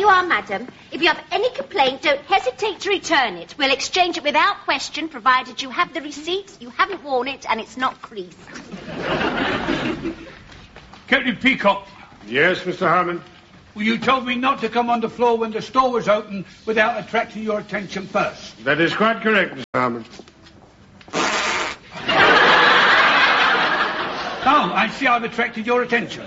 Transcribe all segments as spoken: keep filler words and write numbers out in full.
you are, madam. If you have any complaint, don't hesitate to return it. We'll exchange it without question, provided you have the receipts, you haven't worn it, and it's not creased. Captain Peacock. Yes, Mister Harmon? Well, you told me not to come on the floor when the store was open without attracting your attention first. That is quite correct, Mister Harmon. Oh, I see I've attracted your attention.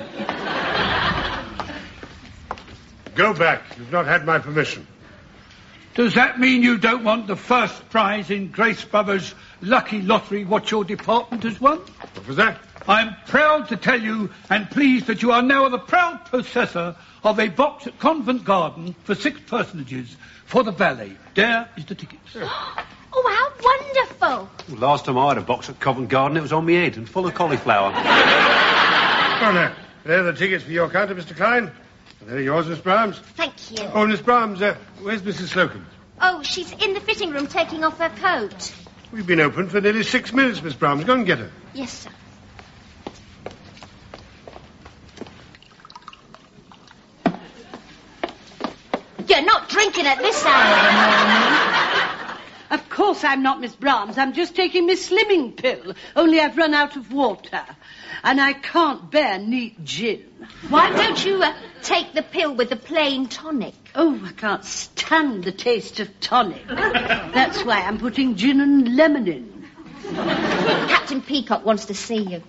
Go back. You've not had my permission. Does that mean you don't want the first prize in Grace Brothers' lucky lottery what your department has won? What was that? I'm proud to tell you and pleased that you are now the proud possessor of a box at Covent Garden for six personages for the valet. There is the ticket. Oh, how wonderful. Well, last time I had a box at Covent Garden, it was on my head and full of cauliflower. Oh, no. There are the tickets for your counter, Mister Klein. There are yours, Miss Brahms. Thank you. Oh, Miss Brahms, uh, where's Missus Slocum? Oh, she's in the fitting room taking off her coat. We've been open for nearly six minutes, Miss Brahms. Go and get her. Yes, sir. You're not drinking at this hour. Of course I'm not Miss Brahms. I'm just taking my slimming pill. Only I've run out of water. And I can't bear neat gin. Why don't you uh, take the pill with the plain tonic? Oh, I can't stand the taste of tonic. That's why I'm putting gin and lemon in. Captain Peacock wants to see you.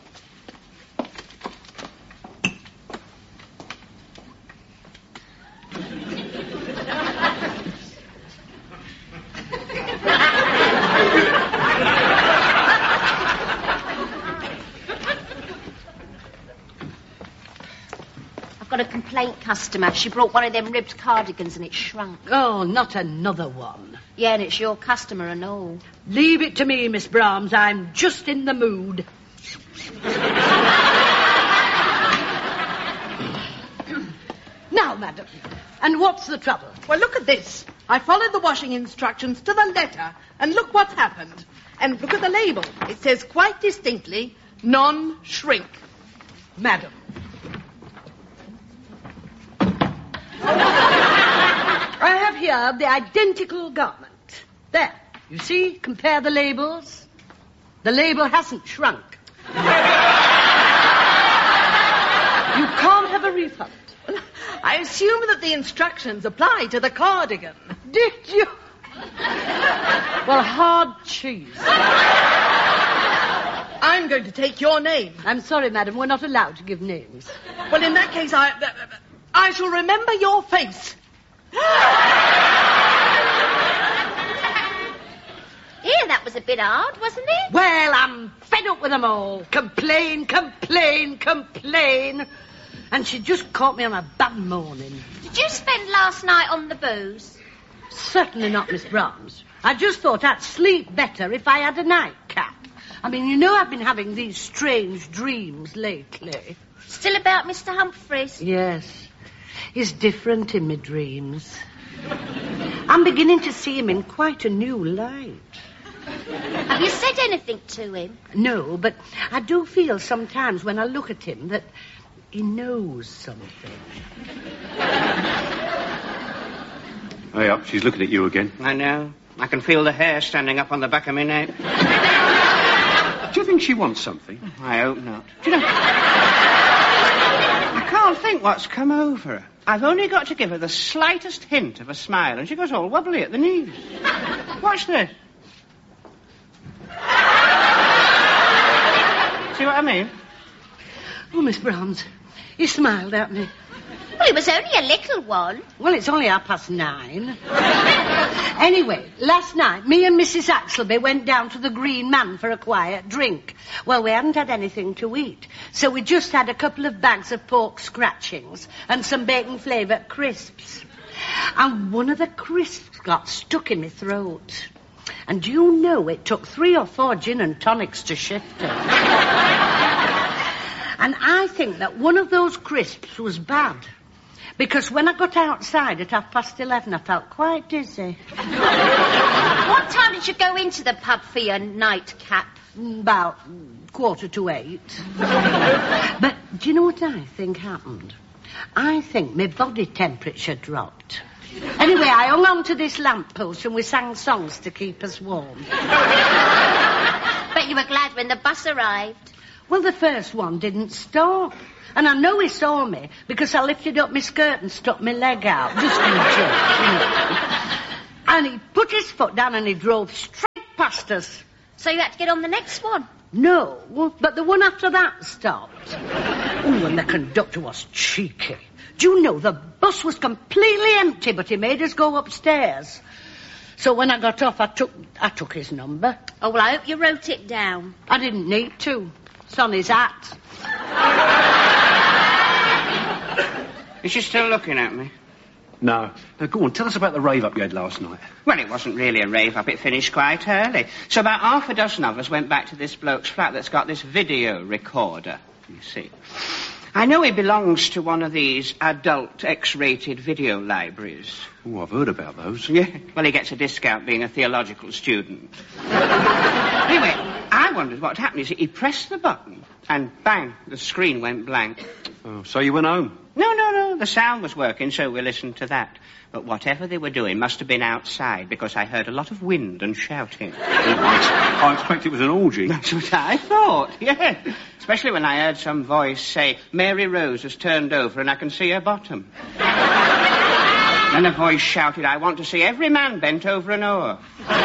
Got a complaint customer. She brought one of them ribbed cardigans and it shrunk. Oh, not another one. Yeah, and it's your customer and all. Leave it to me, Miss Brahms. I'm just in the mood. Now, madam, and what's the trouble? Well, look at this. I followed the washing instructions to the letter, and look what's happened. And look at the label. It says quite distinctly, non-shrink. Madam. I have here the identical garment. There. You see? Compare the labels. The label hasn't shrunk. You can't have a refund. Well, I assume that the instructions apply to the cardigan. Did you? Well, hard cheese. I'm going to take your name. I'm sorry, madam. We're not allowed to give names. Well, in that case, I... Uh, I shall remember your face. Yeah, that was a bit hard, wasn't it? Well, I'm fed up with them all. Complain, complain, complain. And she just caught me on a bad morning. Did you spend last night on the booze? Certainly not, Miss Brahms. I just thought I'd sleep better if I had a nightcap. I mean, you know I've been having these strange dreams lately. Still about Mister Humphreys? Yes. He's different in my dreams. I'm beginning to see him in quite a new light. Have you said anything to him? No, but I do feel sometimes when I look at him that he knows something. Hey up, she's looking at you again. I know. I can feel the hair standing up on the back of my neck. Do you think she wants something? I hope not. Do you know... I can't think what's come over her. I've only got to give her the slightest hint of a smile, and she goes all wobbly at the knees. Watch this. See what I mean? Oh, Miss Brahms, he smiled at me. Well, it was only a little one. Well, it's only half past nine. Anyway, last night, me and Missus Axelby went down to the Green Man for a quiet drink. Well, we hadn't had anything to eat, so we just had a couple of bags of pork scratchings and some bacon-flavoured crisps. And one of the crisps got stuck in my throat. And do you know it took three or four gin and tonics to shift it? And I think that one of those crisps was bad. Because when I got outside at half past eleven, I felt quite dizzy. What time did you go into the pub for your nightcap? About quarter to eight. But do you know what I think happened? I think my body temperature dropped. Anyway, I hung on to this lamppost and we sang songs to keep us warm. Bet you were glad when the bus arrived. Well, the first one didn't stop. And I know he saw me because I lifted up my skirt and stuck my leg out. Just in joke, you know. And he put his foot down and he drove straight past us. So you had to get on the next one? No, but the one after that stopped. Oh, and the conductor was cheeky. Do you know, the bus was completely empty, but he made us go upstairs. So when I got off, I took I took his number. Oh, well, I hope you wrote it down. I didn't need to. It's on his hat. Is she still looking at me? No. Now, go on, tell us about the rave-up you had last night. Well, it wasn't really a rave-up. It finished quite early. So about half a dozen of us went back to this bloke's flat that's got this video recorder, you see. I know he belongs to one of these adult X-rated video libraries. Oh, I've heard about those. Yeah, well, he gets a discount being a theological student. Anyway, I wondered what happened. You see, he pressed the button, and bang, the screen went blank. Oh, so you went home? No, no, no, the sound was working, so we listened to that. But whatever they were doing must have been outside, because I heard a lot of wind and shouting. I expect it was an orgy. That's what I thought, yeah. Especially when I heard some voice say, Mary Rose has turned over and I can see her bottom. Then a voice shouted, I want to see every man bent over an oar.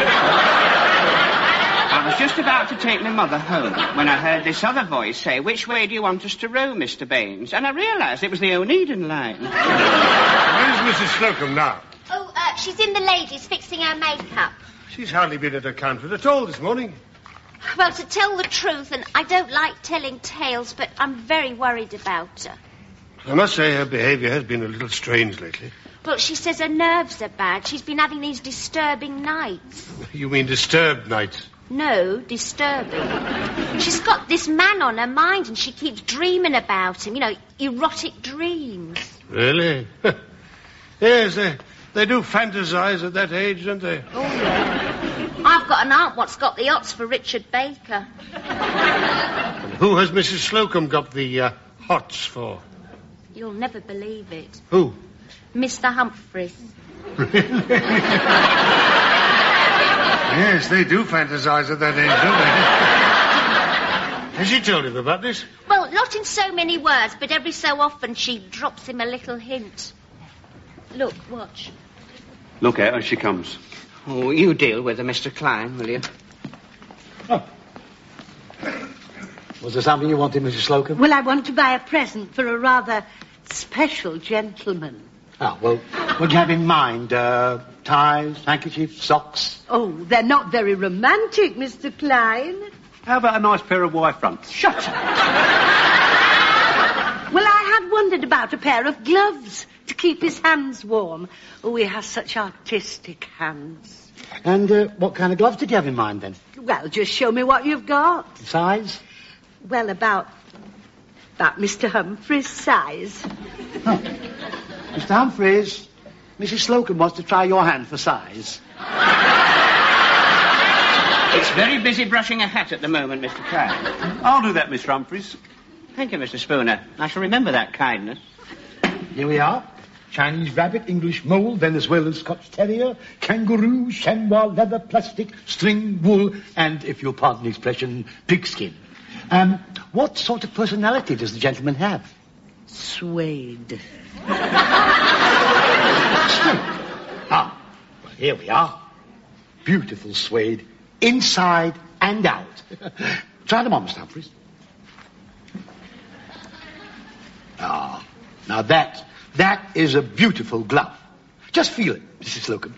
I was just about to take my mother home when I heard this other voice say, which way do you want us to row, Mister Baines? And I realised it was the Oneiden line. Where's Missus Slocum now? Oh, uh, she's in the ladies fixing her makeup. She's hardly been at her comfort at all this morning. Well, to tell the truth, and I don't like telling tales, but I'm very worried about her. I must say her behaviour has been a little strange lately. Well, she says her nerves are bad. She's been having these disturbing nights. You mean disturbed nights? No, disturbing. She's got this man on her mind and she keeps dreaming about him. You know, erotic dreams. Really? Yes, they, they do fantasize at that age, don't they? Oh, yeah. I've got an aunt what's got the hots for Richard Baker. And who has Missus Slocum got the uh, hots for? You'll never believe it. Who? Mister Humphreys. Yes, they do fantasize at that age, don't they? Has she told him about this? Well, not in so many words, but every so often she drops him a little hint. Look, watch. Look at her, she comes. Oh, you deal with her, Mister Klein, will you? Oh. Was there something you wanted, Missus Slocum? Well, I want to buy a present for a rather special gentleman. Oh, well, what do you have in mind? Uh, ties, handkerchiefs, socks? Oh, they're not very romantic, Mister Klein. How about a nice pair of Y fronts? Shut up. Well, I had wondered about a pair of gloves to keep his hands warm. Oh, he has such artistic hands. And uh, what kind of gloves did you have in mind, then? Well, just show me what you've got. Size? Well, about... about Mister Humphrey's size. Oh. Mister Humphreys, Missus Slocum wants to try your hand for size. It's very busy brushing a hat at the moment, Mister Klein. I'll do that, Mister Humphreys. Thank you, Mister Spooner. I shall remember that kindness. Here we are. Chinese rabbit, English mole, Venezuelan Scotch terrier, kangaroo, chamois, leather, plastic, string, wool, and, if you'll pardon the expression, pigskin. Um, what sort of personality does the gentleman have? Suede. Ah, well, here we are. Beautiful suede, inside and out. Try them on, Mister Humphreys. Ah, now that, that is a beautiful glove. Just feel it, Missus Slocum.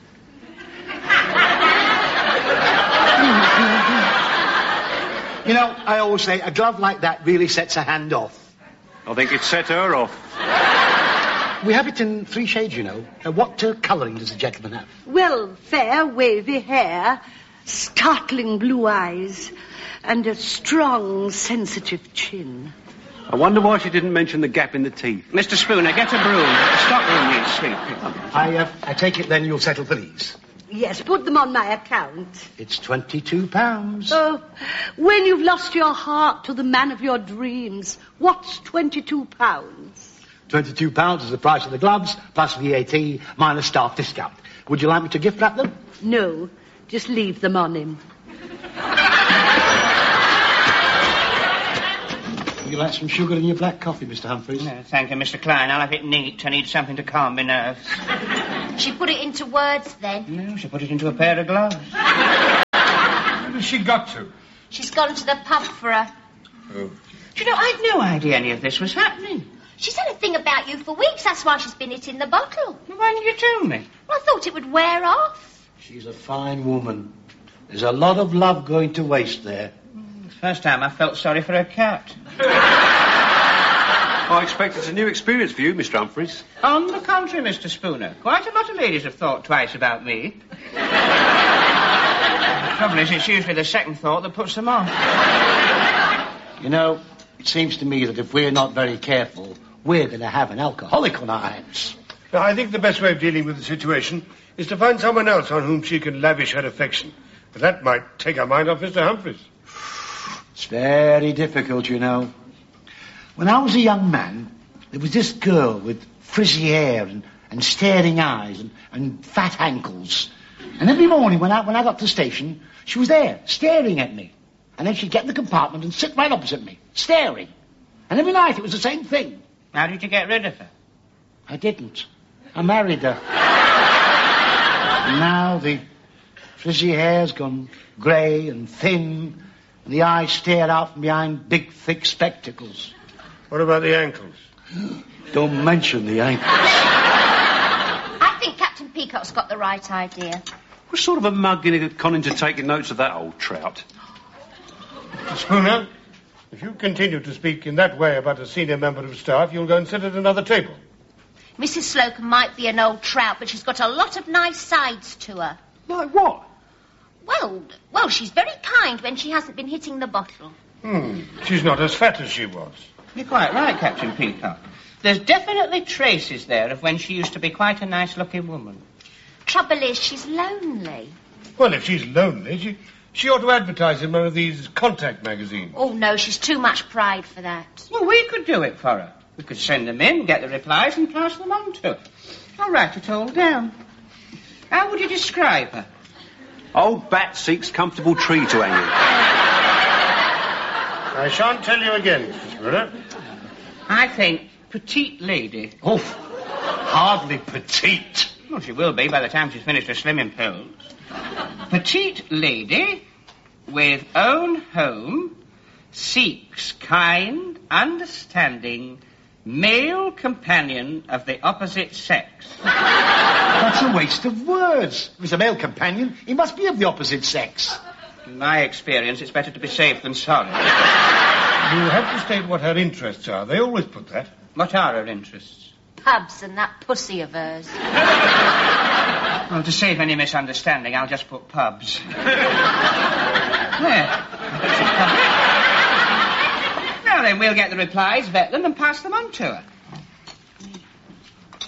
You know, I always say a glove like that really sets a hand off. I think it set her off. We have it in three shades, you know. Uh, what uh, colouring does the gentleman have? Well, fair, wavy hair, startling blue eyes, and a strong, sensitive chin. I wonder why she didn't mention the gap in the teeth. Mister Spooner, get a broom. The stockroom needs sweeping. I, uh, I take it then you'll settle for these. Yes, put them on my account. It's twenty-two pounds. Oh, when you've lost your heart to the man of your dreams, what's twenty-two pounds? Twenty-two pounds is the price of the gloves, plus V A T, minus staff discount. Would you like me to gift wrap them? No, just leave them on him. Would you like some sugar in your black coffee, Mister Humphreys? No, thank you, Mister Klein. I'll have it neat. I need something to calm my nerves. She put it into words then. No, she put it into a pair of gloves. Where has she got to? She's gone to the pub for her. Oh. Do you know, I'd no idea any of this was happening. She's said a thing about you for weeks. That's why she's been hitting the bottle. Well, why didn't you tell me? Well, I thought it would wear off. She's a fine woman. There's a lot of love going to waste there. First time I felt sorry for a cat. I expect it's a new experience for you, Mister Humphreys. On the contrary, Mister Spooner, quite a lot of ladies have thought twice about me. The trouble is, it's usually the second thought that puts them off. You know, it seems to me that if we're not very careful, we're going to have an alcoholic on our hands. Now, I think the best way of dealing with the situation is to find someone else on whom she can lavish her affection. But that might take her mind off Mister Humphreys. It's very difficult, you know. When I was a young man, there was this girl with frizzy hair and, and staring eyes and, and fat ankles. And every morning when I, when I got to the station, she was there, staring at me. And then she'd get in the compartment and sit right opposite me, staring. And every night it was the same thing. How did you get rid of her? I didn't. I married her. And now the frizzy hair's gone grey and thin, and the eyes stare out from behind big, thick spectacles. What about the ankles? Don't mention the ankles. I think Captain Peacock's got the right idea. What sort of a mug are you conning to taking notes of that old trout? Mister Spooner, if you continue to speak in that way about a senior member of staff, you'll go and sit at another table. Missus Slocum might be an old trout, but she's got a lot of nice sides to her. Like what? Well, well, she's very kind when she hasn't been hitting the bottle. Hmm. She's not as fat as she was. You're quite right, Captain Peacock. There's definitely traces there of when she used to be quite a nice-looking woman. Trouble is, she's lonely. Well, if she's lonely, she, she ought to advertise in one of these contact magazines. Oh, no, she's too much pride for that. Well, we could do it for her. We could send them in, get the replies, and pass them on to her. I'll write it all down. How would you describe her? Old bat seeks comfortable tree to hang in. I shan't tell you again, Mister Spooner. I think petite lady. Oh, hardly petite. Well, she will be by the time she's finished her slimming pills. Petite lady with own home seeks kind, understanding, male companion of the opposite sex. That's a waste of words. If he's a male companion, he must be of the opposite sex. In my experience, it's better to be safe than sorry. You have to state what her interests are. They always put that. What are her interests? Pubs and that pussy of hers. Well, to save any misunderstanding, I'll just put pubs. There. Now then, we'll get the replies, vet them, and pass them on to her.